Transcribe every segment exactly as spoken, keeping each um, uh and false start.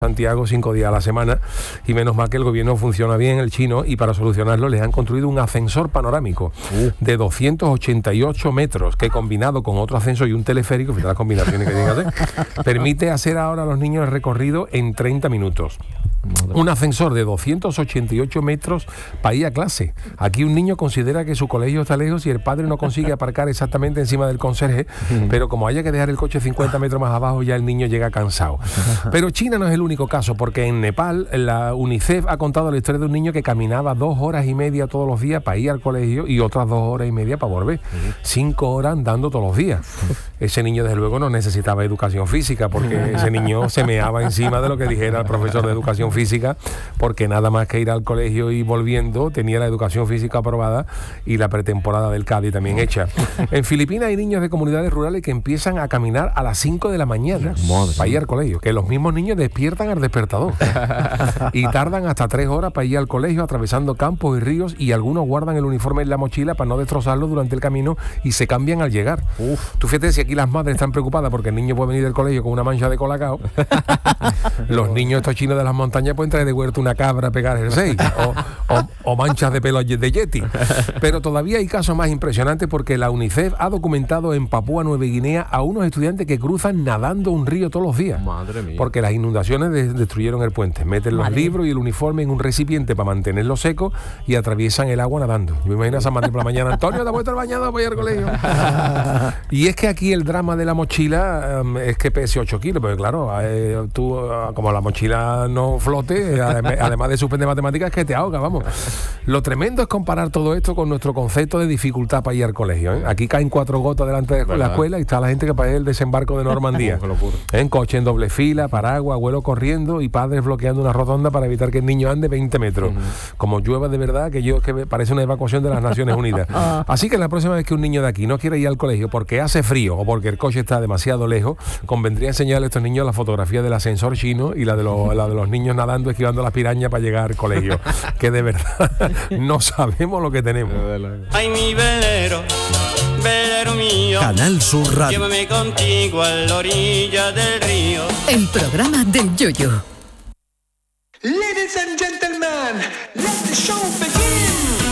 Santiago cinco días a la semana, y menos mal que el gobierno funciona bien, el chino, y para solucionarlo les han construido un ascensor panorámico uh. de doscientos ochenta y ocho metros, que combinado con otro ascensor y un teleférico, fíjate las combinaciones que tienen que hacer, permite hacer ahora a los niños el recorrido en treinta minutos. Un ascensor de doscientos ochenta y ocho metros para ir a clase. Aquí un niño considera que su colegio está lejos y el padre no consigue aparcar exactamente encima del conserje, uh-huh. pero como haya que dejar el coche cincuenta metros más abajo, ya el niño llega cansado. Pero China no es el único caso, porque en Nepal la UNICEF ha contado la historia de un niño que caminaba dos horas y media todos los días para ir al colegio y otras dos horas y media para volver. Uh-huh. Cinco horas andando todos los días. Uh-huh. Ese niño desde luego no necesitaba educación física, porque ese niño se meaba encima de lo que dijera el profesor de educación física, porque nada más que ir al colegio y volviendo tenía la educación física aprobada y la pretemporada del Cádiz también hecha. En Filipinas hay niños de comunidades rurales que empiezan a caminar a las cinco de la mañana Madre para ir al colegio, que los mismos niños despiertan al despertador y tardan hasta tres horas para ir al colegio, atravesando campos y ríos, y algunos guardan el uniforme en la mochila para no destrozarlo durante el camino y se cambian al llegar. Uf. Tú fíjate, si aquí las madres están preocupadas porque el niño puede venir del colegio con una mancha de colacao, los niños estos chinos de las montañas pueden traer de huerto una cabra a pegar el seis o, o, o manchas de pelo de yeti. Pero todavía hay casos más impresionantes, porque la UNICEF ha documentado en Papúa Nueva Guinea a unos estudiantes que cruzan nadando un río todos los días. Madre mía. Porque las inundaciones de, destruyeron el puente. Meten los Madre libros y el uniforme en un recipiente para mantenerlo seco y atraviesan el agua nadando. Yo me imagino a San Martín por la mañana: Antonio, ¿te has puesto el bañado para ir al colegio? Y es que aquí el drama de la mochila um, es que pese ocho kilos, porque claro, eh, tú, uh, como la mochila no flote, eh, además de suspender matemáticas, es que te ahoga, vamos. Lo tremendo es comparar todo esto con nuestro concepto de dificultad para ir al colegio, ¿eh? Aquí caen cuatro gotas delante de la escuela y está la gente que para el desembarco de Normandía. En coche en doble fila, paraguas, abuelo corriendo y padres bloqueando una rotonda para evitar que el niño ande veinte metros. Uh-huh. Como llueva de verdad, que yo que parece una evacuación de las Naciones Unidas. Así que la próxima vez que un niño de aquí no quiere ir al colegio porque hace frío o porque el coche está demasiado lejos, convendría enseñarle a estos niños la fotografía del ascensor chino y la de los, la de los niños nadando, esquivando las pirañas para llegar al colegio, que de verdad no sabemos lo que tenemos. Ay, mi velero, velero mío, Canal Sur Radio. Llévame contigo a la orilla del río. El programa del Yoyo. Ladies and gentlemen, let the show begin.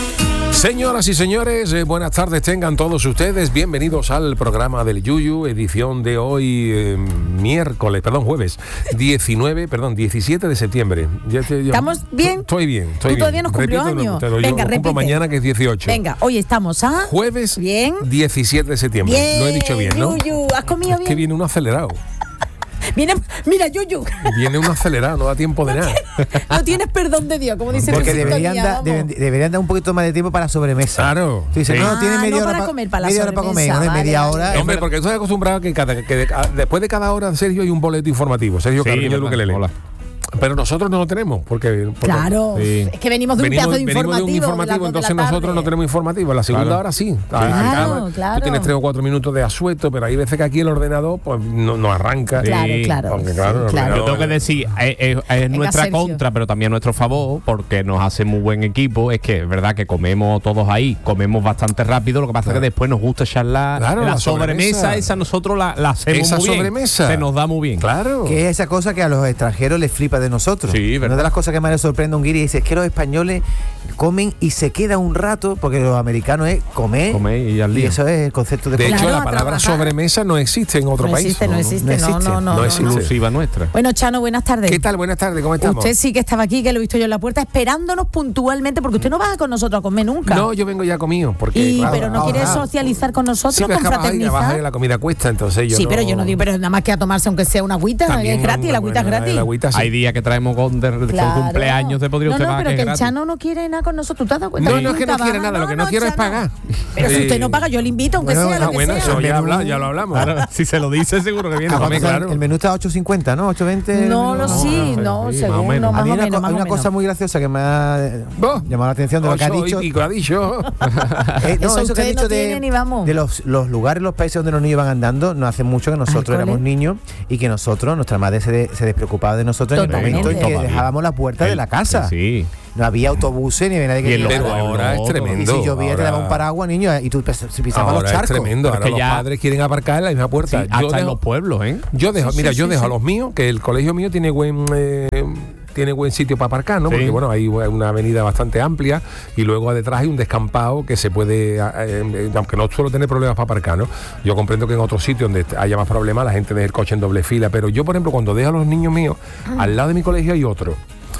Señoras y señores, eh, buenas tardes tengan todos ustedes. Bienvenidos al programa del Yuyu, edición de hoy, eh, miércoles, perdón, jueves, diecinueve, perdón, diecisiete de septiembre. Ya te, yo, ¿Estamos bien? Estoy bien, estoy ¿Tú todavía bien. nos cumplió Repito, años? No, te lo Venga, yo, repite. Cumplo mañana, que es dieciocho. Venga, hoy estamos a... Jueves, bien, diecisiete de septiembre. Bien, lo he dicho bien, ¿no? Yuyu, ¿has comido es bien? que viene uno acelerado. Viene, mira, Yuyu. Viene uno acelerado, no da tiempo de nada. No tienes perdón de Dios, como dice Porque Luisito deberían, Guía, da, vamos. deben, deberían dar un poquito más de tiempo para la sobremesa. Claro. Tú dices, Sí. no, no, tiene Ah, media no hora para pa- comer, para la media hora para comer, sobremesa, no es media vale, hora. vale. Hombre, porque estoy acostumbrado a que, cada, que de- a- después de cada hora, Sergio, hay un boleto informativo. Sergio Sí, Carrillo, verdad. que le lee. Hola. Pero nosotros no lo tenemos, porque... porque Claro, Sí. es que venimos de un venimos, pedazo de venimos informativo. de un informativo, de las dos de la entonces nosotros tarde. no tenemos informativo. En la segunda Claro. hora sí. Claro, Acaba, claro. Tú tienes tres o cuatro minutos de asueto, pero hay veces que aquí el ordenador pues no, no arranca. Claro, Sí, claro. porque, sí, claro, el claro. Yo tengo que decir, es, es- es nuestra Sergio. contra, pero también a nuestro favor, porque nos hace muy buen equipo. Es que es verdad que comemos todos ahí, comemos bastante rápido, lo que pasa es que después nos gusta charlar. Claro, la, la sobremesa, sobremesa. esa nosotros la, la hacemos Esa muy bien. sobremesa. Se nos da muy bien. Claro. Que es esa cosa que a los extranjeros les flipa de nosotros. Sí, Una verdad. de las cosas que más les sorprende a un guiri es que los españoles comen y se queda un rato, porque los americanos es comer, Comer y al y lío. eso es el concepto de De comer. hecho, Claro, la a palabra trabajar. sobremesa no existe en otro No país. existe, no existe, no no, existe, no, no, no no. existe. Exclusiva nuestra. Bueno, Chano, buenas tardes. ¿Qué tal? Buenas tardes, ¿cómo estamos? Usted sí que estaba aquí, que lo he visto yo en la puerta, esperándonos puntualmente, porque usted no baja con nosotros a comer nunca. No, yo vengo ya comido, porque... Y, claro, pero no quiere ahora- socializar con nosotros, Sí, pero es que bajar y confraternizar. bajar y la comida cuesta, entonces yo Sí, no- pero yo no digo, pero nada más que a tomarse aunque sea una agüita, También es gratis, una la agüita es buena- gratis. la agüita sí. Hay días que traemos con, de, con Claro. cumpleaños de podría no, usted no, bajar, pero que que es el gratis. Chano no quiere nada con nosotros. ¿Tú te has dado cuenta? No, que no es que no nunca quiere baja? nada, lo que no quiero es Chano. pagar. Pero si Sí. usted no paga, yo le invito, aunque Bueno, sea bueno, lo que Bueno, sea. eso ya, menú- habla- ya lo hablamos. Claro, si se lo dice, seguro que viene. ¿A cuánto Hombre, está? claro. El menú está a ocho cincuenta, ¿no? ocho veinte. No, lo sí, no, sí, según, más o menos. no, más A mí o una, menos, co- más hay o una menos. cosa muy graciosa que me ha eh, Vos. llamado la atención de lo que ha Ocho y dicho. pico ha dicho. Eh, no, Eso eso que ha usted dicho no de, tiene ni vamos. de los, los lugares, los países donde los niños van andando, no hace mucho que nosotros Al éramos cole. niños y que nosotros, nuestra madre se, de- se despreocupaba de nosotros en el Total, momento en que Todavía. dejábamos la puerta de El- la casa. Sí. No había autobuses ni había nadie Y que en los Pero llegara. ahora es no, Y tremendo. si llovía te ahora- daba un paraguas, niño, y tú pis- pisabas los Ahora es charcos. tremendo. Pero Ahora es que los ya- padres quieren aparcar en la misma Sí, puerta. hasta yo en dejo, los pueblos, ¿eh? yo dejo, Sí, mira, sí, yo sí, dejo sí. a los míos, que el colegio mío tiene buen eh, tiene buen sitio para aparcar, ¿no? Sí. Porque bueno, hay una avenida bastante amplia y luego detrás hay un descampado que se puede, eh, eh, aunque no suelo tener problemas para aparcar, ¿no? Yo comprendo que en otros sitios donde haya más problemas la gente deja el coche en doble fila, pero yo, por ejemplo, cuando dejo a los niños míos, al lado de mi colegio hay otro.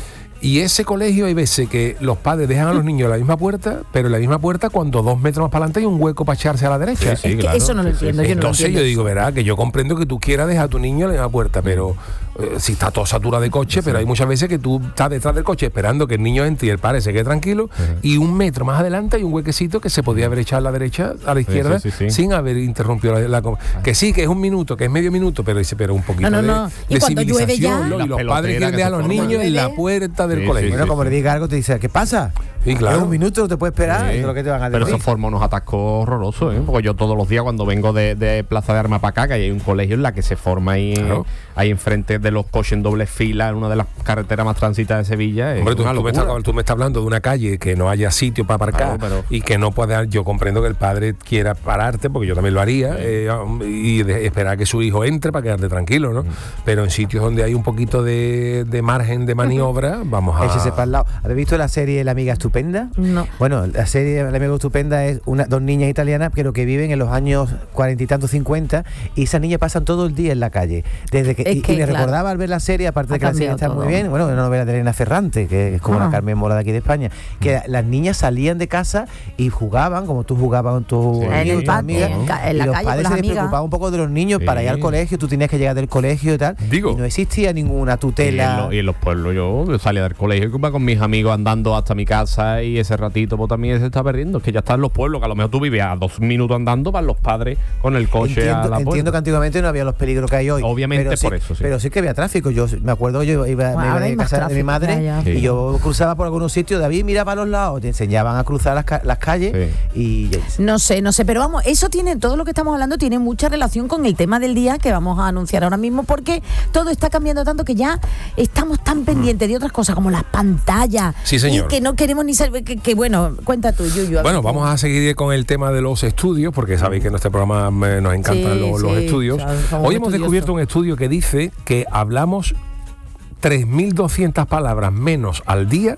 Y ese colegio hay veces que los padres dejan a los niños en la misma puerta, pero en la misma puerta cuando dos metros más para adelante hay un hueco para echarse a la derecha. Sí, Es que claro. eso no lo Sí, sí, entiendo, sí. yo no lo Entonces entiendo. yo digo, verá, que yo comprendo que tú quieras dejar a tu niño en la misma puerta, pero eh, si está todo saturado de coche, pero hay muchas veces que tú estás detrás del coche esperando que el niño entre y el padre se quede tranquilo, y un metro más adelante hay un huequecito que se podía haber echado a la derecha, a la izquierda, sí, sí, sí. sin haber interrumpido la, la com- que sí, que es un minuto, que es medio minuto, pero dice, pero un poquito No, no, de, no. Y de cuando llueve ya- civilización, ¿no? La Y los pelotera padres quieren que dejar a se los forma. niños en la Llueve. puerta del Sí, colegio. Bueno, sí, como sí. le diga algo, te dice, ¿qué pasa? Sí, claro. Es un minuto, no te puedes esperar. Sí. Eso es lo que te van a Pero decir. eso forma unos atascos horrorosos, ¿eh? Porque yo todos los días cuando vengo de, de Plaza de Armas para acá, que hay un colegio en la que se forma ahí, Claro. ahí enfrente de los coches en doble fila, en una de las carreteras más transitadas de Sevilla. Es Hombre, tú, una tú me locura. estás, tú me estás hablando de una calle que no haya sitio para aparcar, Claro, pero- y que no pueda. Yo comprendo que el padre quiera pararte, porque yo también lo haría, eh, y de- esperar que su hijo entre para quedarte tranquilo, ¿no? Pero en sitios donde hay un poquito de, de margen de maniobra, vamos a. Échese para el lado. ¿Habéis visto la serie La Amiga Estupenda? No. Bueno, la serie La Amiga Estupenda es una, dos niñas italianas, pero que viven en los años cuarenta y tantos, cincuenta, y esas niñas pasan todo el día en la calle. Desde que, Es y, que, y me claro, recordaba al ver la serie, aparte ha de que la serie cambiado está muy todo. bien, bueno, una novela de Elena Ferrante, que es como Ah. la Carmen Mola de aquí de España, que las niñas salían de casa y jugaban, como tú jugabas con tus Sí. En amigos, el tus patio, amigas, en ca- en y la los calle con padres las se amigas. despreocupaban un poco de los niños Sí. para ir al colegio, tú tenías que llegar del colegio y tal, Digo. y no existía ninguna Y en, tutela. lo- y en los pueblos yo, yo salía del colegio y iba con mis amigos andando hasta mi casa, y ese ratito pues también se está perdiendo. Es que ya está en los pueblos, que a lo mejor tú vivías a dos minutos andando, para los padres con el coche Entiendo, a la entiendo puerta. que antiguamente no había los peligros que hay hoy. Obviamente pero sí, por eso, sí. Pero sí que había tráfico. Yo me acuerdo, yo iba, Bueno, me iba ahora de hay más casa de mi tráfico, madre ya, ya. y Sí. yo cruzaba por algunos sitios. David, mira para los lados. Te enseñaban a cruzar las, ca- las calles y No sé, no sé, pero vamos, eso tiene, todo lo que estamos hablando tiene mucha relación con el tema del día que vamos a anunciar ahora mismo, porque todo está cambiando tanto que ya estamos tan pendientes de otras cosas como las pantallas. Sí, señor. Y que no queremos ni saber, que, que bueno, cuenta tú, Yuyu. a ver Bueno, tú. vamos a seguir con el tema de los estudios, porque sabéis que en este programa eh, nos encantan Sí, los, los sí, estudios. somos Hoy hemos estudiosos. descubierto un estudio que dice que hablamos tres mil doscientas palabras menos al día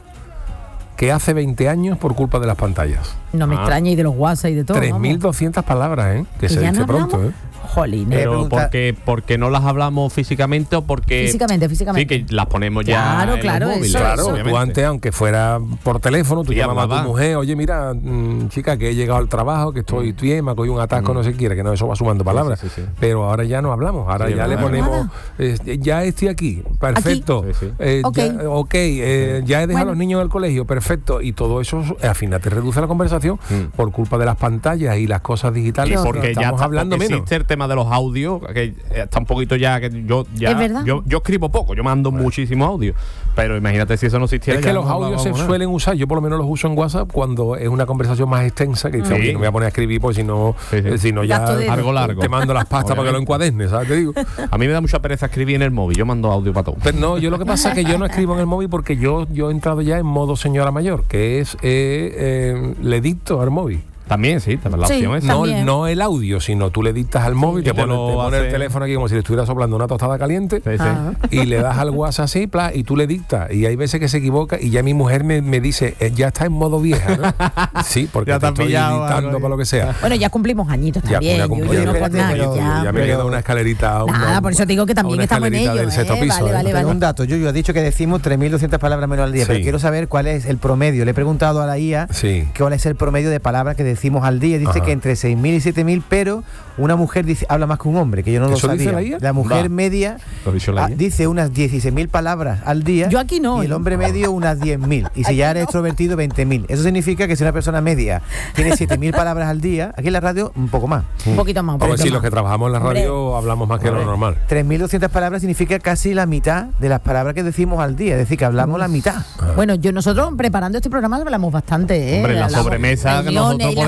que hace veinte años por culpa de las pantallas. No me Ah. extraña, y de los WhatsApp y de todo. tres mil doscientas palabras, ¿eh? Que ¿Y se ya dice no pronto, hablamos? ¿eh? Jolín. Eh, Pero pregunta- porque, porque no las hablamos físicamente o porque... Físicamente, físicamente. Sí, que las ponemos ya Claro, en claro, los móviles. eso, Claro, eso. tú antes, aunque fuera por teléfono, tú Sí, llamabas a tu hablaba. mujer, oye, mira, mm, chica, que he llegado al trabajo, que estoy bien, me ha cogido un atasco, no sé qué quiere, que no, eso va sumando palabras. sí, sí, sí. Pero ahora ya no hablamos, ahora Sí, ya le nada. ponemos, eh, ya estoy aquí, perfecto. Aquí. Sí, sí. Eh, Ok. ya, ok, eh, ya he dejado Bueno. a los niños en el colegio, perfecto. Y todo eso, eh, al final, te reduce la conversación Mm. por culpa de las pantallas y las cosas digitales. Y porque ya estamos está, hablando porque menos. existe el tema de los audios, que eh, está un poquito ya, que yo ya Es verdad. yo, yo escribo poco, yo mando muchísimos audios, pero imagínate si eso no existiera. Es ya que los no audios se hablábamos nada. suelen usar, yo por lo menos los uso en WhatsApp cuando es una conversación más extensa, que dice, Sí. oye, no me voy a poner a escribir, pues si no, Sí, sí. eh, si no ya Gasto de- Algo largo. te mando las pastas para que lo encuadernes, ¿sabes? Te digo. A mí me da mucha pereza escribir en el móvil, yo mando audio para todo. Pero no, yo lo que pasa es que yo no escribo en el móvil porque yo, yo he entrado ya en modo señora mayor, que es, eh, eh, le dicto al móvil. También, sí, también la Sí. opción es. No, También. no el audio, sino tú le dictas al móvil, y te te pones lo te pone el hace- teléfono aquí como si le estuviera soplando una tostada caliente. Sí, sí. Ah. Y le das al WhatsApp así, pla, y tú le dictas. Y hay veces que se equivoca y ya mi mujer me, me dice, eh, ya está en modo vieja, ¿no? Sí, porque Ya te te has estoy pillado dictando algo. para lo que sea. Bueno, ya cumplimos añitos Ya, también. ya Yuyu, cumplimos. no por Espérate, nada, pero- ya, ya me pero- queda una escalerita. una- Nada, por eso te digo que también una estamos en escalerita ello, del sexto ¿eh? piso, Vale, ¿eh? vale, Pero vale. un dato, Yuyu, has dicho que decimos tres mil doscientas palabras menos al día, Sí. pero quiero saber cuál es el promedio. Le he preguntado a la I A Sí. cuál es el promedio de palabras que decimos al día. Dice Ajá. que entre seis mil y siete mil, pero una mujer dice, habla más que un hombre, que yo no lo ¿Eso sabía. dice la I A? mujer Va. media ¿Lo ha dicho la ah, I A? dice unas dieciséis mil palabras al día. Yo aquí no, Y el ¿eh? hombre medio unas diez mil. Y si Aquí ya eres no. extrovertido, veinte mil. Eso significa que si una persona media tiene siete mil palabras al día, aquí en la radio un poco más. Un poquito más, un Vamos a poquito decir, los más. que trabajamos en la radio hablamos más que lo normal. tres mil doscientas palabras significa casi la mitad de las palabras que decimos al día. Es decir, que hablamos la mitad. Bueno, yo nosotros preparando este programa hablamos bastante, ¿eh? Hombre, la Hablamos sobremesa que reuniones, nosotros y la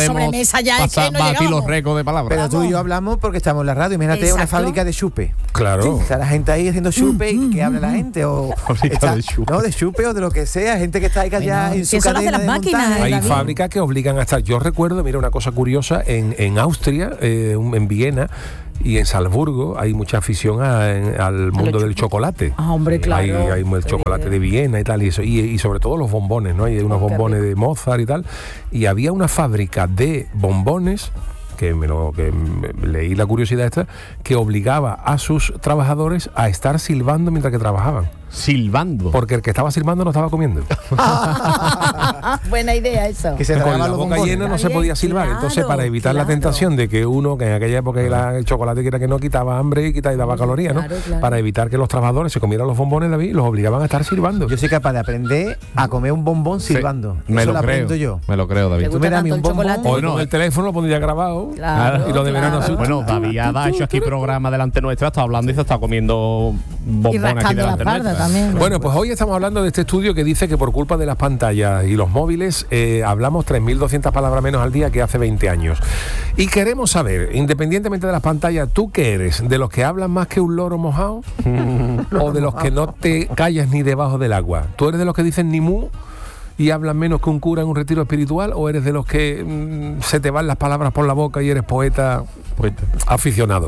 podemos sobremesa ya es pasar, que no batir llegamos. los récords de palabras. Pero tú y yo hablamos porque estamos en la radio. Imagínate una Exacto. fábrica de chupe. Claro. Está la gente ahí haciendo chupe y que habla la gente. O Fábrica está- de chupe. No, de chupe o de lo que sea. Gente que está ahí callada Bueno, en su si eso lo hacen cadena las de máquinas, montaje. ¿eh? Hay David. fábricas que obligan a estar. Yo recuerdo, mira, una cosa curiosa, en, en Austria, eh, un- en Viena y en Salzburgo, hay mucha afición a- en- al mundo del chocolate. Ah, hombre, claro. Hay, hay el chocolate de Viena y tal, y, eso, y, y sobre todo los bombones, ¿no? Hay unos Oh, qué bombones rico. de Mozart y tal. Y había una fábrica de bombones que me lo que me- leí la curiosidad esta, que obligaba a sus trabajadores a estar silbando mientras que trabajaban. Silbando. Porque el que estaba silbando no estaba comiendo. Buena idea eso. Que se Con tragaban la los boca bombones. llena no se Bien, podía silbar. claro, Entonces, para evitar la claro. tentación de que uno, que en aquella época era el chocolate que era que no quitaba hambre y quitaba y daba calorías, ¿no? Claro, claro. Para evitar que los trabajadores se comieran los bombones, David, los obligaban a estar silbando. Yo soy capaz de aprender a comer un bombón Sí, silbando. Me Eso lo creo. aprendo yo. Me lo creo, David. ¿Te Tú gusta me das a mí tanto un el bombón. chocolate? Hoy Bueno, con el teléfono lo pondría grabado. Claro, Y lo de verano claro. sí. Bueno, David ha hecho aquí programa delante nuestra, está hablando y se está comiendo Y bombones aquí rascando la delante espalda nuestra. también. Bueno, pues hoy estamos hablando de este estudio que dice que por culpa de las pantallas y los móviles eh, hablamos tres mil doscientas palabras menos al día que hace veinte años. Y queremos saber, independientemente de las pantallas, ¿tú qué eres? ¿De los que hablan más que un loro mojado? ¿O de los que no te callas ni debajo del agua? ¿Tú eres de los que dicen ni mu y hablan menos que un cura en un retiro espiritual? ¿O eres de los que mm, se te van las palabras por la boca y eres poeta aficionado?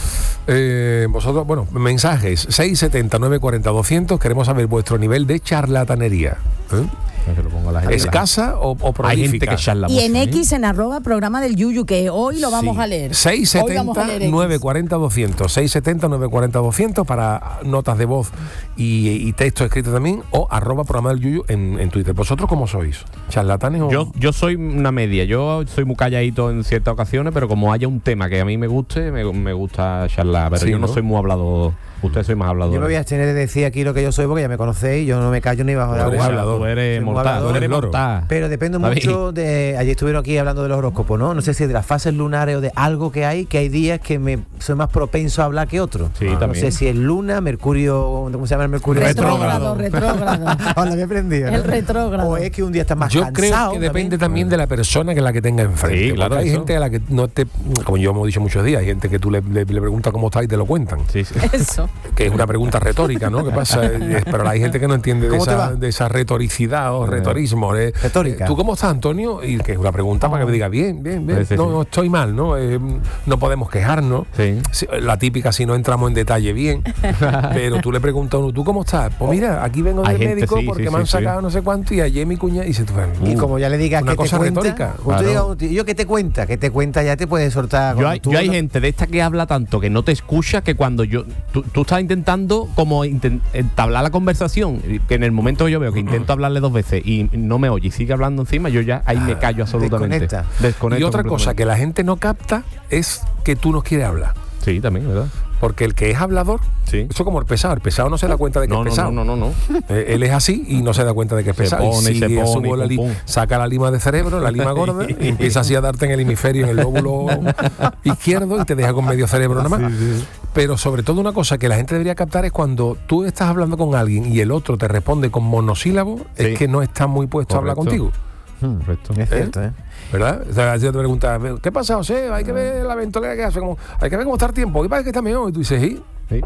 Eh, vosotros, bueno, mensajes seis setenta, nueve cuarenta, doscientos. Queremos saber vuestro nivel de charlatanería. ¿Eh? Que lo ponga la gente. ¿Escasa o, o prolífica? Hay gente que charla Y en mucho, ¿eh? X, en arroba, programa del Yuyu, que hoy lo vamos Sí. a leer. seis Hoy vamos a setenta, leer X. nueve cuarenta, doscientos. seis setenta, nueve cuarenta, doscientos para notas de voz y, y texto escrito también, o arroba programa del Yuyu en, en Twitter. ¿Vosotros cómo sois? ¿Charlatanes o...? Yo, yo soy una media, yo soy muy calladito en ciertas ocasiones, pero como haya un tema que a mí me guste, me, me gusta charlar. Pero Sí, yo no, ¿no? soy muy hablador. Usted soy más hablador. Yo me voy a abstener de decir aquí lo que yo soy porque ya me conocéis. Yo no me callo ni bajo de Tú eres agua. hablador. Tú eres Soy muy mortal, tú hablador. eres Loro. mortal. Pero depende David. mucho de... Ayer estuvieron aquí hablando de los horóscopos, ¿no? No sé si de las fases lunares o de algo que hay, que hay días que me soy más propenso a hablar que otros. Sí, no también. sé si es luna, Mercurio... ¿Cómo se llama el Mercurio? Retrógrado, retrógrado. Ahora me he aprendido, ¿no? El retrógrado. O es que un día estás más Yo cansado. creo que depende también de la persona que la que tenga enfrente. Sí, Porque claro, hay eso. gente a la que no te, como yo hemos dicho muchos días, hay gente que tú le, le, le preguntas cómo está y te lo cuentan. Sí, sí. Eso. Que es una pregunta retórica, ¿no? ¿Qué pasa? Eh, Pero hay gente que no entiende de ¿Cómo te esa, va? de esa retoricidad o retorismo. eh. Retórica. Eh, ¿Tú cómo estás, Antonio? Y que es una pregunta para que me diga, bien, bien, bien. Sí, sí, no, sí. no estoy mal, ¿no? Eh, no podemos quejarnos. Sí. Sí, la típica si no entramos en detalle bien. Pero tú le preguntas a uno, ¿tú cómo estás? Pues mira, aquí vengo Hay del gente, médico sí, porque sí, me han sí, sacado sí. no sé cuánto y ayer mi cuña y se tú, Y como ya le digas una que cosa te cuenta, retórica. cuando tú Claro. digas a un tío, yo que te cuenta, que te cuenta ya te puedes soltar. Yo cuando hay, tú yo hay no- gente de esta que habla tanto que no te escucha, que cuando yo tú, tú estás intentando como inten- entablar la conversación, y que en el momento que yo veo que intento hablarle dos veces y no me oye y sigue hablando encima, yo ya ahí me callo absolutamente. desconecta. Desconecto Y otra cosa completamente. que la gente no capta es que tú no quieres hablar. Sí, también, ¿verdad? Porque el que es hablador, Sí. eso como el pesado, el pesado no se da cuenta de que No, es no, pesado. no, no, no, no. Eh, él es así y no se da cuenta de que es Se pesado. pone y se sigue, pone, sube la pum, li- pum. saca la lima de cerebro, la lima gorda, y empieza así a darte en el hemisferio, en el lóbulo izquierdo y te deja con medio cerebro nada más. Pero sobre todo una cosa que la gente debería captar es cuando tú estás hablando con alguien y el otro te responde con monosílabos, Sí. es que no está muy puesto a hablar Correcto. contigo. Hmm, Correcto. Es cierto, ¿eh? ¿Verdad? O sea, si te preguntas, ¿qué pasa, José? Hay que ver la ventolera que hace, como, hay que ver cómo está el tiempo. ¿Qué pasa que está mejor? Y tú dices, sí. Sí.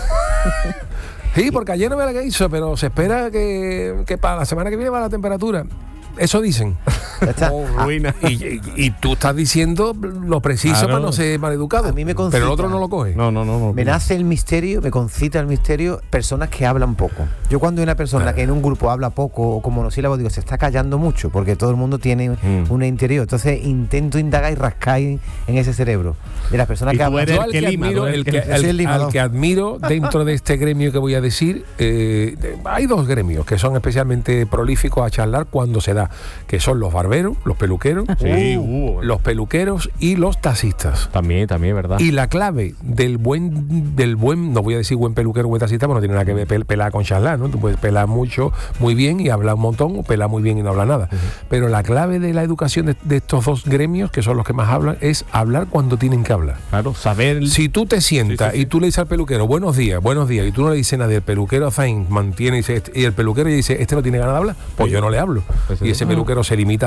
Sí, porque ayer no ve la que hizo, pero se espera que, que para la semana que viene va la temperatura. Eso dicen. Ya está. Oh, ruina. Y, y- y tú estás diciendo lo preciso Claro. para no ser maleducado. A mí me pero el concita. otro no lo coge. No, no, no. no. Me nace el misterio, me concita el misterio, personas que hablan poco. Yo cuando hay una persona que en un grupo habla poco o como monosílabo, digo, se está callando mucho, porque todo el mundo tiene Mm. un interior. Entonces intento indagar y rascar en en ese cerebro. De las personas Y que tú hablan. eres Yo el al que que, lima, admiro, tú eres el el que- que- al- soy el limador. al que admiro dentro de este gremio que voy a decir, eh, de- hay dos gremios que son especialmente prolíficos a charlar cuando se da, que son los barberos, los peluqueros, Sí, uh, los peluqueros y los taxistas. También, también, ¿verdad? Y la clave del buen, del buen, no voy a decir buen peluquero o buen taxista, porque no tiene nada que ver pel- pelar con charlar, ¿no? Tú puedes pelar mucho, muy bien y hablar un montón, o pelar muy bien y no hablar nada. Pero la clave de la educación de, de estos dos gremios, que son los que más hablan, es hablar cuando tienen que hablar. Claro, saber. Si tú te sientas Sí, sí, sí. y tú le dices al peluquero, buenos días, buenos días, y tú no le dices nada, y el peluquero Zain mantiene y, dice, este- y el peluquero dice, este no tiene ganas de hablar, pues yo no le hablo. Pues sí. Y ese peluquero se limita a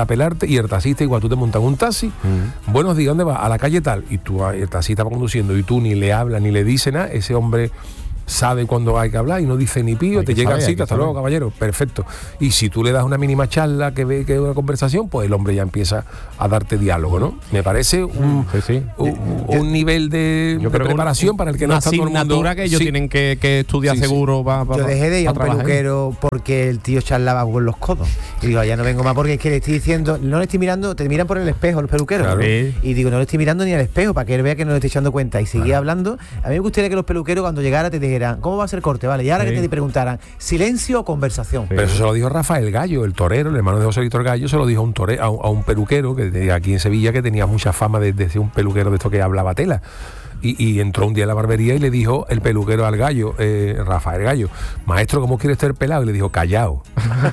pelarte, y el taxista, igual tú te montas en un taxi, mm. buenos días, ¿dónde vas? A la calle tal, y tú, el taxista va conduciendo y tú ni le hablas ni le dices nada, ese hombre sabe cuándo hay que hablar y no dice ni pío, te llega al sitio, hasta luego, caballero, perfecto. Y si tú le das una mínima charla que ve que es una conversación, pues el hombre ya empieza a darte diálogo, ¿no? Me parece un, sí, sí. un, un nivel de, yo de creo preparación una, para el que no está todo el mundo. Una asignatura que ellos sí. tienen que, que estudiar sí, seguro. Sí. Pa, pa, yo dejé de ir a un trabajar. peluquero porque el tío charlaba con los codos. Y digo, ya no vengo más porque es que le estoy diciendo, no le estoy mirando, te miran por el espejo los peluqueros. Claro. Sí. Y digo, no le estoy mirando ni al espejo para que él vea que no le estoy echando cuenta. Y seguía claro. hablando. A mí me gustaría que los peluqueros cuando llegara te dijeran, ¿cómo va a ser corte? Vale, y ahora sí. que te preguntaran, ¿silencio o conversación? Sí. Pero eso se lo dijo Rafael Gallo, el torero, el hermano de José Víctor Gallo, se lo dijo a un, tore, a, a un peluquero que aquí en Sevilla que tenía mucha fama de, de ser un peluquero de esto que hablaba tela. Y, y entró un día a la barbería y le dijo el peluquero al Gallo, eh, Rafael Gallo, maestro, ¿cómo quiere estar pelado? Y le dijo, callao.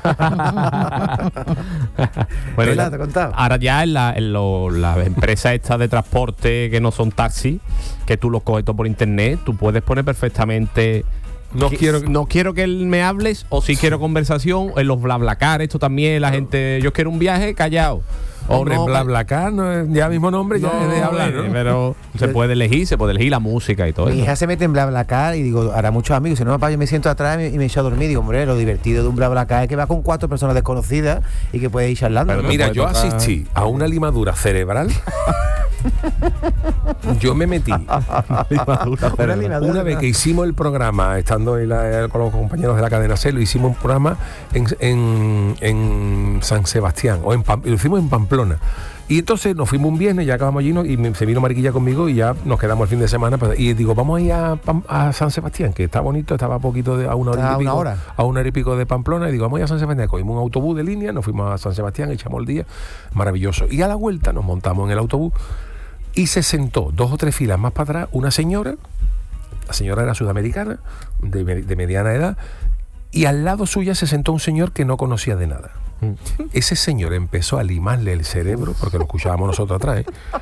Bueno, ya, te contaba. Ahora ya en la, en lo, las empresas estas de transporte que no son taxis, que tú los coges todo por internet, tú puedes poner perfectamente... No quiero, no quiero que él me hables, o si quiero conversación, en los BlaBlaCar, esto también, la gente, yo quiero un viaje, callado. Hombre, no, BlaBlaCar no es ya mismo nombre, no, ya es de hablar, ¿no? Pero se puede elegir, se puede elegir la música y todo Mi eso. hija se mete en BlaBlaCar y digo, hará muchos amigos, si no, papá, yo me siento atrás y me echo a dormir. Digo, hombre, lo divertido de un BlaBlaCar es que va con cuatro personas desconocidas y que puede ir charlando. Pero ¿no? mira, yo tocar... asistí a una limadura cerebral. Yo me metí limadura, una, limadura, una vez que hicimos el programa, estando en la, con los compañeros de la cadena C, lo hicimos un programa en, en, en San Sebastián, o en Pam, lo hicimos en Pamplona. Y entonces nos fuimos un viernes, ya acabamos allí, ¿no? Y me, se vino Mariquilla conmigo y ya nos quedamos el fin de semana. Y digo, vamos a ir a, a San Sebastián, que está bonito, estaba a poquito de, a una hora y pico, una hora. a una hora y pico de Pamplona. Y digo, vamos a ir a San Sebastián. Cogimos un autobús de línea, nos fuimos a San Sebastián, echamos el día, maravilloso. Y a la vuelta nos montamos en el autobús y se sentó dos o tres filas más para atrás una señora. La señora era sudamericana, de, de mediana edad, y al lado suya se sentó un señor que no conocía de nada. Ese señor empezó a limarle el cerebro, porque lo escuchábamos nosotros atrás, ¿eh?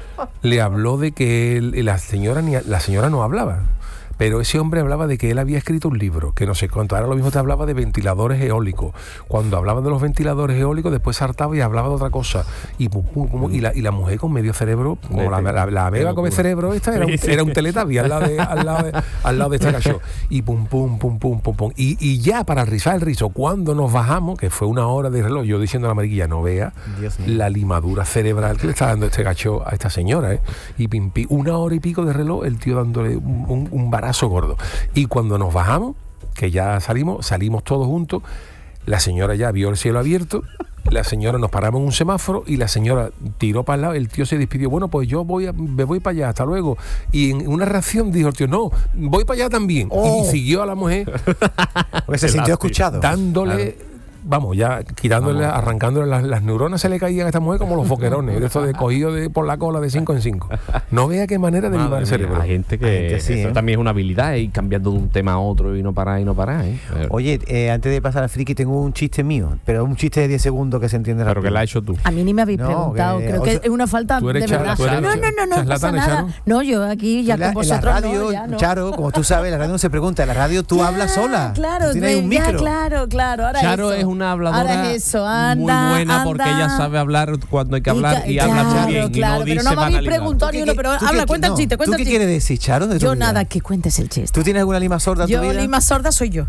Le habló de que él, la señora ni la señora no hablaba, pero ese hombre hablaba de que él había escrito un libro, que no sé cuánto, ahora lo mismo te hablaba de ventiladores eólicos. Cuando hablaba de los ventiladores eólicos, después saltaba y hablaba de otra cosa. Y, pum, pum, pum, y, la, y la mujer con medio cerebro, como la, la, la beba con el cerebro esta, era un, era un Teletubby al lado de, al lado de, al lado de este cacho. Y pum, pum, pum, pum, pum, pum. Y, y ya para rizar el rizo, cuando nos bajamos, que fue una hora de reloj, yo diciendo a la Mariquilla, no vea la limadura cerebral que le está dando este gacho a esta señora, ¿eh? Y pim, pim, una hora y pico de reloj, el tío dándole un, un, un barazo gordo. Y cuando nos bajamos, que ya salimos, salimos todos juntos, la señora ya vio el cielo abierto, la señora nos paramos en un semáforo y la señora tiró para el lado, el tío se despidió, bueno, pues yo voy a, me voy para allá, hasta luego. Y en una reacción dijo el tío, no, voy para allá también. Oh. Y siguió a la mujer. Porque se sintió escuchado. Dándole... Claro. Vamos, ya quitándole, vamos. arrancándole las, las neuronas se le caían a esta mujer como los boquerones, de esto de cogido de, por la cola de cinco en cinco. No vea qué manera de limar el cerebro. Hay gente que, hay gente, sí, eso ¿eh? también es una habilidad, ir cambiando de un tema a otro y no parar y no parar. ¿eh? Oye, eh, antes de pasar al friki tengo un chiste mío, pero un chiste de diez segundos que se entiende rápido. Pero que la has hecho tú. A mí ni me habéis no, preguntado, que, creo que es una falta de verdad. Charo, no, no, no, no, no pasa nada. Charo. No, yo aquí ya la, con vosotros en la radio, no, ya no. Charo, como tú sabes, la radio no se pregunta, en la radio tú ya, hablas sola. Claro, tú tienes un micro. Ya, claro, claro. Ahora Charo eso. es una habladora eso, anda, muy buena anda. porque ella sabe hablar cuando hay que hablar y, y claro, habla muy bien claro, y no pero dice no me habéis preguntado ni uno, pero habla, cuenta el chiste, cuenta el chiste. ¿Tú qué quieres decir, Charo? De yo nada, que cuentes el chiste. ¿Tú tienes alguna lima sorda en yo, tu vida? Yo lima sorda soy yo.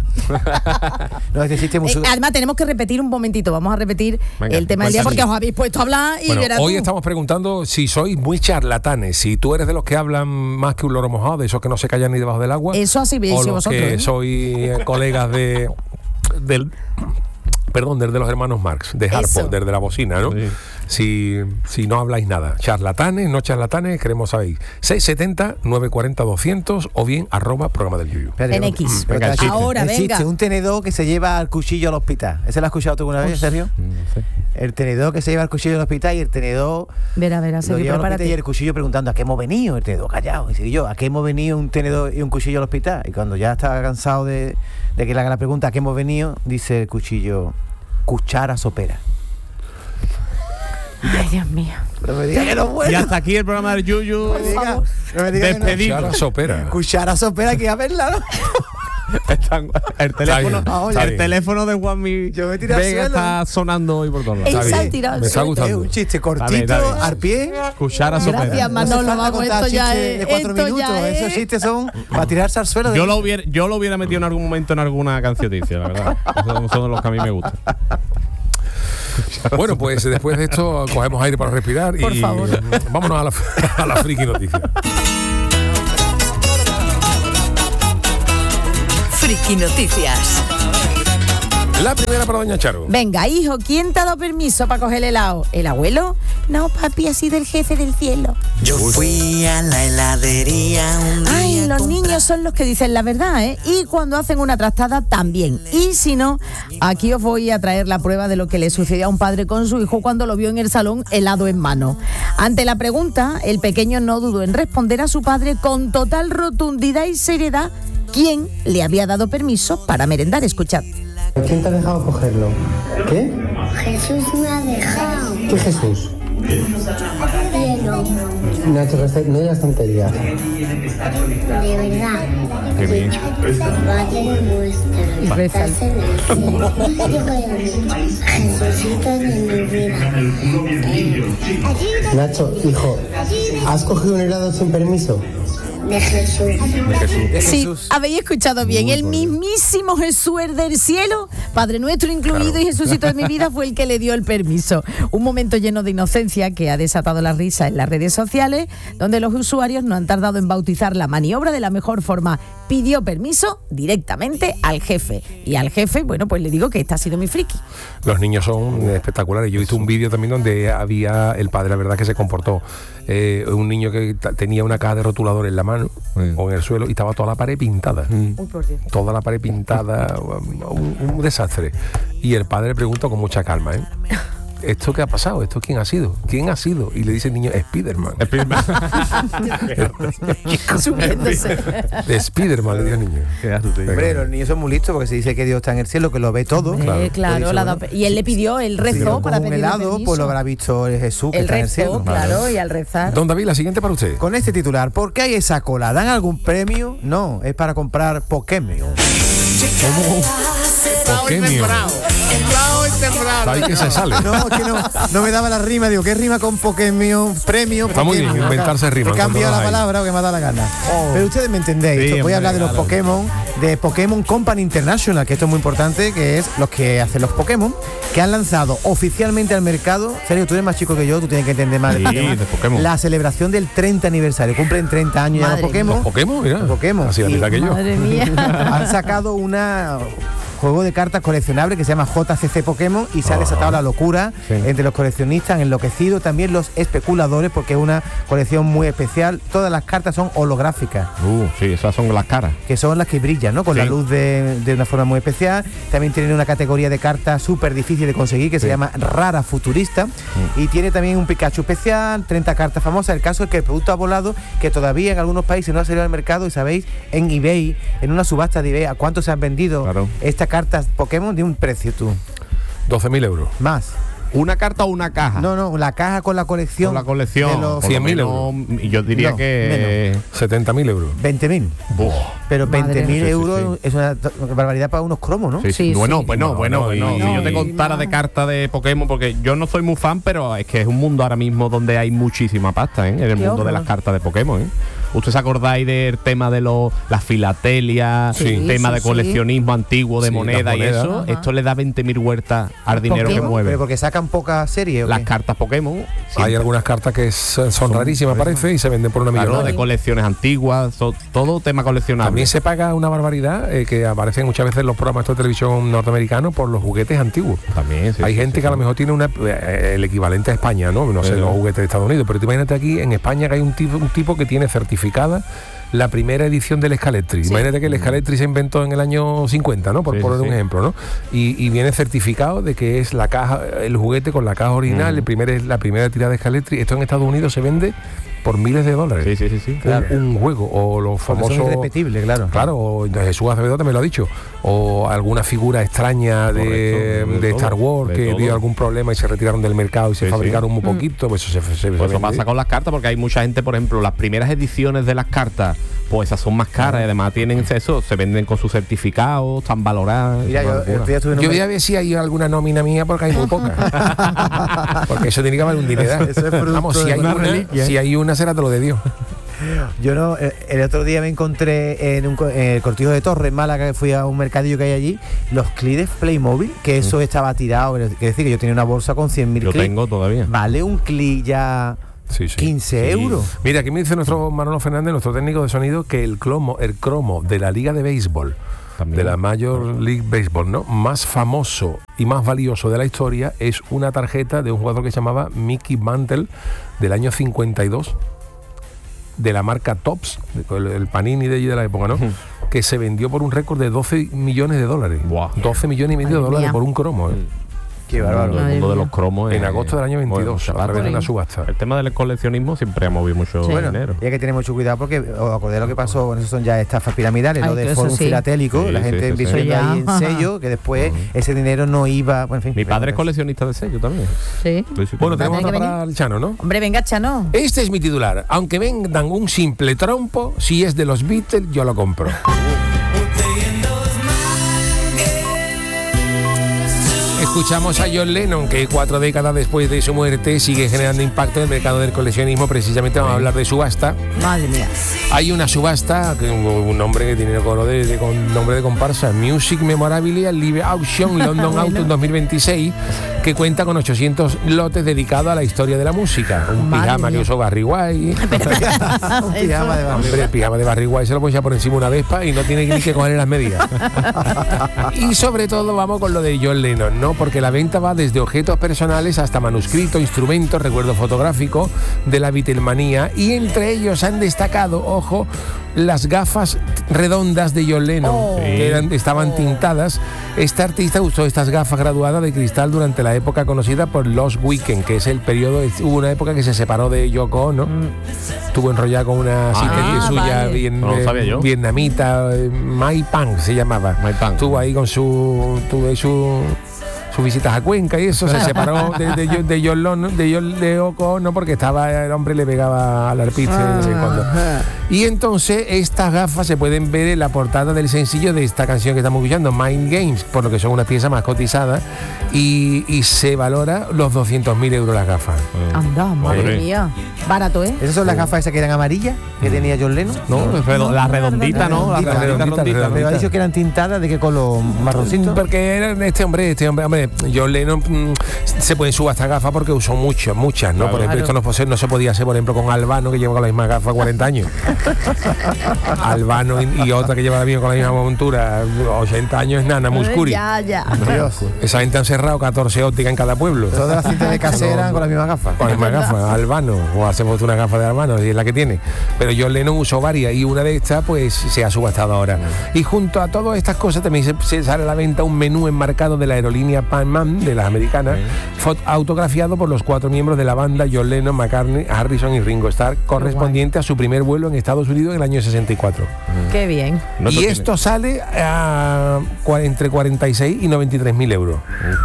No, este chiste muy... eh, además tenemos que repetir un momentito, vamos a repetir Venga, el tema del día porque os habéis puesto a hablar y bueno, verás hoy tú. Estamos preguntando si sois muy charlatanes, si tú eres de los que hablan más que un loro mojado, de esos que no se callan ni debajo del agua. Eso así veis o los vosotros. que ¿eh? sois colegas de del perdón, desde los hermanos Marx, de Harpo, desde la bocina, ¿no? Sí. Si, si no habláis nada. Charlatanes, no charlatanes, queremos saber. seiscientos setenta, novecientos cuarenta, doscientos o bien arroba programa del Yuyu. En X. Mm, venga, ahora, el venga. Chiste, un tenedor que se lleva al cuchillo al hospital. ¿Ese lo has escuchado tú alguna vez, Sergio? No sé. El tenedor que se lleva al cuchillo al hospital y el tenedor... Verá, verá, se lleva al hospital y el cuchillo preguntando ¿a qué hemos venido? El tenedor callado. Y dice yo, ¿a qué hemos venido un tenedor y un cuchillo al hospital? Y cuando ya estaba cansado de, de que le haga la pregunta ¿a qué hemos venido? Dice el cuchillo... Cuchara sopera. Ay, Dios mío. No me diga que no bueno. Y hasta aquí el programa del Yuyu. No me diga, no me diga despedido. Cuchara sopera. Cuchara sopera, que a verla, ¿no? Están- el teléfono, bien, el está bien. teléfono de Juanmi Yo me tiré al Vega suelo. está sonando hoy por todos lados. Él Está se ha bien. tirado al Me está suelo. Es gustando. un chiste bien, cortito, está bien. al pie. Cuchara Gracias, sopera. Manolo, No hace falta vamos, contar esto ya chistes es- de cuatro esto minutos. ya es- Esos chistes son para tirarse al suelo. de- Yo lo hubiera, yo lo hubiera metido en algún momento en alguna cancioticia, la verdad. Esos son los que a mí me gustan. Bueno, pues después de esto cogemos aire para respirar Por y favor. vámonos a la, a la friki noticia. Friki Noticias. La primera para doña Charo. Venga, hijo, ¿quién te ha dado permiso para coger el helado? ¿El abuelo? No, papi, ha sido el jefe del cielo. Yo fui a la heladería un día. Ay, a los comprar- niños son los que dicen la verdad, ¿eh? Y cuando hacen una trastada también. Y si no, aquí os voy a traer la prueba de lo que le sucedió a un padre con su hijo cuando lo vio en el salón helado en mano. Ante la pregunta, el pequeño no dudó en responder a su padre con total rotundidad y seriedad quién le había dado permiso para merendar. Escuchad. ¿Quién te ha dejado cogerlo? ¿Qué? Jesús me ha dejado. ¿Qué Jesús? Cielo, Nacho, que no digas tonterías. de verdad. Padre nuestro, que estás en el cielo. Yo voy a decir, Jesucito de mi vida. Eh, Nacho, hijo, ¿has cogido un helado sin permiso? De Jesús. de Sí, Jesús. habéis escuchado bien. El mismísimo Jesús del cielo, Padre Nuestro incluido y Jesucito de mi vida, fue el que le dio el permiso. Un momento lleno de inocencia que ha desatado la risa en las redes sociales, donde los usuarios no han tardado en bautizar la maniobra de la mejor forma. Pidió permiso directamente al jefe. Y al jefe, bueno, pues le digo que esta ha sido mi friki. Los niños son espectaculares. Yo he visto un vídeo también donde había el padre, la verdad que se comportó. Eh, un niño que t- tenía una caja de rotulador en la mano Sí. o en el suelo y estaba toda la pared pintada. Uy, por Dios. Toda la pared pintada, un, un desastre. Y el padre pregunta con mucha calma, ¿eh? ¿Esto qué ha pasado? ¿Esto quién ha sido? ¿Quién ha sido? Y le dice el niño, Spiderman. Subiéndose. De Spiderman, le dijo el niño. Hombre, los niños son muy listos porque se dice que Dios está en el cielo, que lo ve todo. Eh, claro, Por eso, la ¿no? da- y él le pidió, él Si rezó lo para coge un pedir helado, permiso. pues lo habrá visto el Jesús que Él está en el rezó, cielo. claro, y al rezar. Don David, la siguiente para usted. Con este titular, ¿por qué hay esa cola? ¿Dan algún premio? No, es para comprar Pokémon. Pokémon. Está ahí que se sale. No, es que no, no me daba la rima, digo, ¿qué rima con Pokémon? Premio. Está muy bien, Pokémon? inventarse rimas He cambiado cuando la las hay. palabra porque me ha dado la gana. Pero ustedes me entendéis. Sí, Esto, voy hombre, a hablar de los claro. Pokémon, de Pokémon Company International, que esto es muy importante, que es los que hacen los Pokémon, que han lanzado oficialmente al mercado. Sergio, tú eres más chico que yo, tú tienes que entender más. Sí, del tema. de Pokémon. La celebración del treinta aniversario. Cumplen treinta años ya Madre los Pokémon. Los Pokémon, mira. Los Pokémon. Así de Y- mitad que yo. Madre mía. Han sacado una juego de cartas coleccionable que se llama J C C Pokémon y se ha desatado la locura Sí. entre los coleccionistas, han enloquecido también los especuladores porque es una colección muy especial. Todas las cartas son holográficas, Uh, sí, esas son las caras. que son las que brillan, ¿no? Con Sí. la luz de, de una forma muy especial. También tienen una categoría de cartas súper difícil de conseguir que se Sí. llama Rara Futurista. Y tiene también un Pikachu especial, treinta cartas famosas. El caso es que el producto ha volado, que todavía en algunos países no ha salido al mercado. Y sabéis, en eBay, en una subasta de eBay, ¿a cuánto se han vendido Claro. estas cartas Pokémon? De un precio, tú. doce mil euros. Más. ¿Una carta o una caja? No, no, la caja con la colección. Con la colección. de los por lo cien mil menos, y yo diría No, que. setenta mil euros. veinte mil. Buf. Pero Madre veinte mil mía. euros Sí, sí, es una t- barbaridad para unos cromos, ¿no? Sí, sí. Sí, Bueno, sí. bueno, No, bueno. no, no, y- si yo te y- contara de cartas de Pokémon, porque yo no soy muy fan, pero es que es un mundo ahora mismo donde hay muchísima pasta, ¿eh? En el Qué mundo horror. de las cartas de Pokémon, ¿eh? ¿Usted se acordáis del tema de los las filatelias, Sí. el tema Sí, de sí. coleccionismo antiguo de Sí, moneda las y monedas. eso? Ajá. Esto le da veinte mil huertas al dinero que Pokémon, mueve. Pero porque sacan pocas series. ¿o Las qué? cartas Pokémon. Hay siempre. algunas cartas que son, son rarísimas, parece, y se venden por una Claro, millonada. de colecciones antiguas, so- todo tema coleccionable. También se paga una barbaridad eh, que aparece muchas veces en los programas de televisión norteamericanos por los juguetes antiguos. También, sí, Hay sí, gente sí, que a lo sí. mejor tiene una, eh, el equivalente a España, ¿no? No sé, Pero- los juguetes de Estados Unidos, pero tú imagínate aquí en España que hay un tipo, un tipo que tiene certificada la primera edición del Scalectri. Imagínate que el Scalectri se inventó en el año cincuenta, ¿no? Por Sí, poner sí, un sí. ejemplo, ¿no? Y, y viene certificado de que es la caja, el juguete con la caja original, Mm. el primer, la primera tirada de Scalectri. Esto en Estados Unidos se vende por miles de dólares. Sí, sí, sí, sí. Un- Claro. un, juego, o los Porque famosos... son irrepetibles, claro. Claro, o Jesús Acevedo también lo ha dicho. O alguna figura extraña de, Correcto, de de todo, Star Wars de que todo. dio algún problema y se retiraron del mercado y se Sí, fabricaron sí. muy poquito, pues eso se, se- se Pues eso vende. pasa con las cartas, porque hay mucha gente, por ejemplo, las primeras ediciones de las cartas, pues esas son más caras y además tienen eso, se venden con sus certificados, están valoradas. Mira, yo, yo, yo, yo voy a ver si hay alguna nómina mía porque hay muy poca. Porque eso tiene que valer un dinero. Eso es fruto Vamos, si de hay una una, reliquia. si hay una será te lo de Dios. Yo no, eh, el otro día me encontré en un co- en el Cortijo de Torres, en Málaga, que fui a un mercadillo que hay allí, los clips de Playmobil, que eso estaba tirado, quiere decir que yo tenía una bolsa con cien mil Yo clips. tengo todavía. Vale un clip ya Sí, sí. quince euros. Mira, aquí me dice nuestro Manolo Fernández, nuestro técnico de sonido, que el cromo, el cromo de la Liga de Béisbol, También. de la Major League Baseball, ¿no? Más famoso y más valioso de la historia es una tarjeta de un jugador que se llamaba Mickey Mantle del año cincuenta y dos, de la marca Topps, el, el Panini de allí de la época, ¿no? Que se vendió por un récord de doce millones de dólares. Buah. doce millones y medio de Madre dólares mía. por un cromo, ¿eh? Qué bárbaro. El mundo de los cromos. En es- agosto del año veintidós, bueno, a través de una Por ahí. subasta. El tema del coleccionismo siempre ha movido mucho Sí. Bueno, dinero. y hay que tener mucho cuidado porque os acordáis lo que pasó, bueno, eso son ya estafas piramidales, Ay, lo que de eso forum sí. filatélico, Sí, la sí, gente sí, sí. invirtiendo Eso ahí en ya. sello, que después ese dinero no iba, bueno, en fin. Mi padre es Bueno, coleccionista de sello también. Sí. Sí, sí, Bueno, sí. tenemos Tiene que otra para el Chano, ¿no? Hombre, venga, Chano. Este es mi titular. Aunque vendan un simple trompo, si es de los Beatles, yo lo compro. Escuchamos a John Lennon, que cuatro décadas después de su muerte sigue generando impacto en el mercado del coleccionismo. Precisamente vamos a hablar de subasta. Madre mía. Hay una subasta, que un, un nombre que tiene coro de, de- con nombre de comparsa, Music Memorabilia Live Auction London Autumn dos mil veintiséis, que cuenta con ochocientos lotes dedicados a la historia de la música. Un Madre pijama mía. que usó Barry White. un pijama de Barry Hombre, el pijama de Barry White se lo ponía por encima una Vespa y no tiene ni que coger las medidas. Y sobre todo vamos con lo de John Lennon, ¿no? Porque la venta va desde objetos personales hasta manuscritos, instrumentos, recuerdo fotográfico de la Beatlemanía, y entre ellos han destacado, ojo, las gafas redondas de John Lennon, Oh. que eran, estaban tintadas. Este artista usó estas gafas graduadas de cristal durante la época conocida por Lost Weekend, que es el periodo, hubo una época que se separó de Yoko Ono, estuvo enrollada con una asistente Ah, suya vale. bien, No lo eh, sabía yo. vietnamita, eh, Mai Pang se llamaba. Mai Pang. Estuvo ahí con su, tuvo ahí su sus visitas a Cuenca y eso, se separó de, de, de, de John Lennon, de John de Yoko Ono, porque estaba, el hombre le pegaba al arpiste de vez en cuando. Y entonces estas gafas se pueden ver en la portada del sencillo de esta canción que estamos escuchando, Mind Games, por lo que son una pieza más cotizada, y, y se valora los doscientos mil euros las gafas. Anda, madre Hombre. mía. Barato, ¿eh? ¿Esas son las gafas esas que eran amarillas que tenía John Lennon? No, redo- la redondita, ¿no? La redondita, redondita, redondita, redondita. Pero ha dicho que eran tintadas, ¿de qué color? ¿Marroncito? Porque era este hombre, este hombre, hombre, John Lennon mm, se pueden subastar gafas porque usó muchas, muchas, ¿no? Claro. Por ejemplo, esto no, pose- no se podía hacer, por ejemplo, con Albano, que lleva con la misma gafa cuarenta años. Albano y, y otra que lleva bien con la misma montura, ochenta años, es Nana Muscuri. Ya, ya. Dios. Esa gente han cerrado catorce ópticas en cada pueblo. Todas las cintas de casera eran con las mismas gafas. Con la misma gafa, Albano, o hacemos una gafa de Albano, si es la que tiene. Pero John Lennon usó varias y una de estas pues se ha subastado ahora. Y junto a todas estas cosas también se, se sale a la venta un menú enmarcado de la aerolínea Pan Am, de las americanas, fot- autografiado por los cuatro miembros de la banda, John Lennon, McCartney, Harrison y Ringo Starr, correspondiente a su primer vuelo en Estados Unidos en el año sesenta y cuatro. Qué bien. No, y esto esto sale a cua- entre cuarenta y seis y noventa y tres mil euros.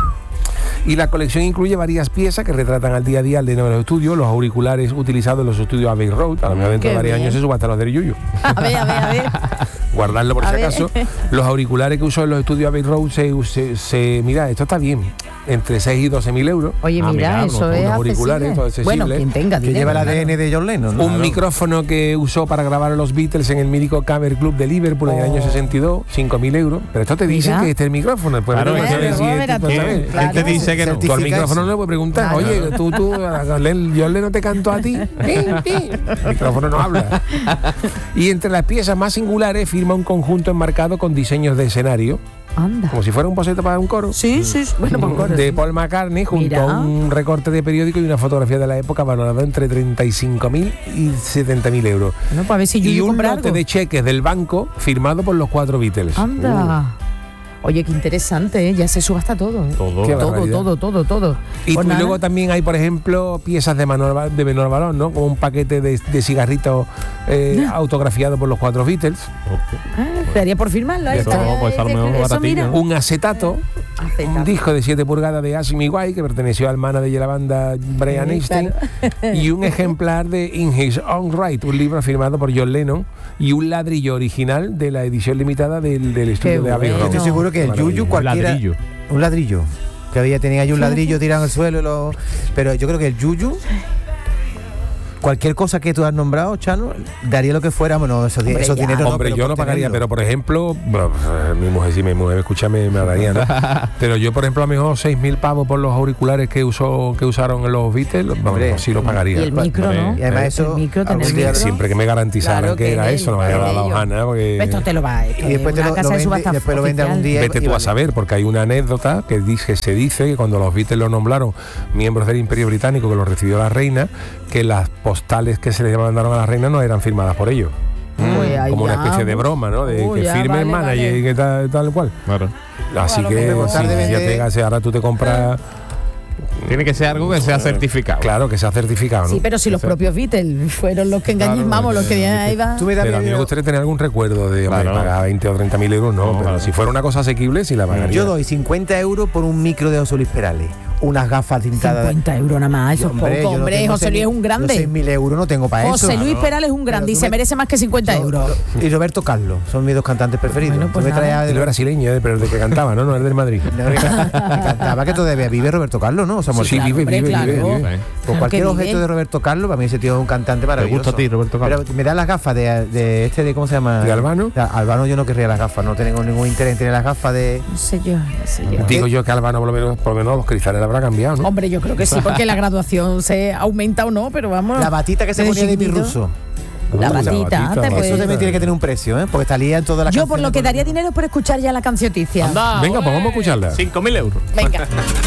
Y la colección incluye varias piezas que retratan al día a día el de los estudios, los auriculares utilizados en los estudios Abbey Road, a lo mejor dentro de Qué varios bien. años se subastan los de Yuyu. A ver, a ver, a ver. Guardarlo por A si ver. acaso. Los auriculares que usó en los estudios Abbey Road se, se, se- mira, esto está bien, entre seis y doce mil euros. Oye, Ah, mira, mira, eso unos- es unos auriculares, accesible. todo accesible. Bueno, quien tenga Que dinero, lleva el claro. A D N de John Lennon, ¿no? Un micrófono que usó para grabar a los Beatles en el mítico Camera Club de Liverpool en el año sesenta y dos, cinco mil euros. Pero esto te dicen Mira. que este es el micrófono. Después Claro, veremos es a ver que- si luego este- verás pues, tú. a ver. Claro. ¿Quién te dice que no? Tú al micrófono no le puedes preguntar, Claro. oye, tú, tú, yo le no te canto a ti. El micrófono no habla. Y entre las piezas más singulares firma un conjunto enmarcado con diseños de escenario, Anda. como si fuera un boceto para un coro. Sí, sí, sí. Bueno, pues coro, De sí. Paul McCartney junto Mira. a un recorte de periódico y una fotografía de la época valorado entre treinta y cinco mil y setenta mil euros. Bueno, pues a ver si Y Yuyu un compra lote algo. de cheques del banco firmado por los cuatro Beatles. Anda. Oye, qué interesante, ¿eh? Ya se subasta todo. ¿eh? Todo. Qué todo, barbaridad. todo, todo, todo. Y, Pues y nada. luego también hay, por ejemplo, piezas de menor, va- de menor valor, ¿no? Como un paquete de, de cigarritos eh, autografiado por los cuatro Beatles, Ah, estaría por firmarlo. ahí Eso, está. pues, a lo mejor Eso, baratillo, mira. ¿no? un acetato, Acetato. un disco de siete pulgadas de Ask Me Why, que perteneció al manager de la banda Brian Sí, Epstein, claro. y un ejemplar de In His Own Right, un libro firmado por John Lennon, y un ladrillo original de la edición limitada del, del estudio Qué de Abbey bueno. Road. Estoy seguro que el Maravilla. yuyu cualquiera... ladrillo. Un ladrillo. Que había, tenía yo un ladrillo tirado en el suelo. y Lo, pero yo creo que el yuyu... Cualquier cosa que tú has nombrado, Chano, daría lo que fuera, bueno, esos, di- Hombre, esos ya. dineros no, Hombre, pero yo por no pagaría, tenerlo. pero por ejemplo, bueno, eh, mi mujer, si mi mujer me escucha, me, me hablaría, ¿no? Pero yo, por ejemplo, a lo mejor seis mil pavos por los auriculares que usó que usaron los Beatles, vamos, Hombre. sí lo pagaría. Y el micro, Hombre, ¿no? Y además eso... El micro, tener algún día- micro. Siempre que me garantizaran Claro que, que era es eso, no me el- había dado ellos. Hanna, porque Esto te lo va. Esto Y después, es te una lo, casa lo de vende, subasta después lo vende algún oficial. día. vete y tú a vale. saber, porque hay una anécdota que dice, se dice que cuando los Beatles lo nombraron miembros del Imperio Británico, que lo recibió la reina, que las postales que se les mandaron a la reina no eran firmadas por ellos. Pues ahí Como una ya, especie de broma, ¿no? De uy, que ya, firme el vale, manager vale. y que tal, tal cual. Claro. Así Claro, que que sí, costar de ya vender- te, ahora tú te compras, Tiene que ser algo que sea certificado. claro, que sea certificado, ¿no? Sí, pero si los propios Beatles fueron los que engañaron, Claro, vamos, los que eh, ahí va. Tú me das Pero a mí me dinero- gustaría tener algún recuerdo de hombre, Claro. pagar veinte o treinta mil euros, no, No, pero claro. si fuera una cosa asequible, sí la pagaría. Yo doy cincuenta euros por un micro de José Luis Perales. Unas gafas tintadas. cincuenta euros nada más, eso es Hombre, poco, yo no hombre. tengo José seis Luis es mil- un yo seis grande. mil euros no tengo para eso. José Luis Perales es un grande Pero y tú se me- merece más que cincuenta Yo- euros. Y Roberto Carlos, son mis dos cantantes preferidos. Bueno, pues Tú me nada. traías de Él lo- brasileño, eh, pero el de que cantaba, ¿no? No, es del Madrid. No, me cantaba que todavía vive Roberto Carlos, ¿no? O sea, Sí, sí, vive, hombre, vive, claro. vive, vive. Sí. Pues Claro cualquier que objeto vive. de Roberto Carlos, para mí ese tío es un cantante maravilloso. gusta a ti, Roberto Carlos? Pero me da las gafas de, de este, de ¿cómo se llama? ¿De Albano? De Albano yo no querría las gafas, no tengo ningún interés en tener las gafas de... No sé yo, no sé yo. Digo yo que Albano por lo menos, por lo menos los cristales le habrá cambiado, ¿no? Hombre, yo creo que sí, porque la graduación se aumenta o no, pero vamos. La batita que se desde ponía de mi chiquitito. ruso. La Uh, batita, te batita. puede- Eso también tiene que tener un precio, ¿eh? Porque salía en todas las Yo por lo canciones que daría dinero es por escuchar ya la cancioticia. Anda, Venga, pues ole. vamos a escucharla. cinco mil euros. Venga.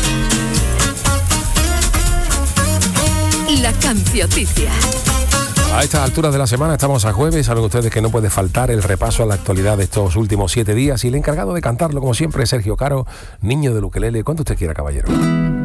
La cancioticia. A estas alturas de la semana estamos a jueves, saben ustedes que no puede faltar el repaso a la actualidad de estos últimos siete días y el encargado de cantarlo, como siempre, es Sergio Caro, niño del ukelele, cuando usted quiera, caballero.